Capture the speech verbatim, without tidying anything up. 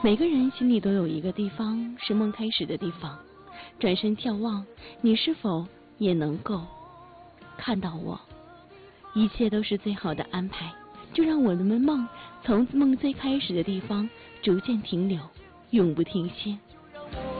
每个人心里都有一个地方是梦开始的地方，转身眺望，你是否也能够看到我？一切都是最好的安排，就让我们的梦从梦最开始的地方逐渐停留，永不停歇。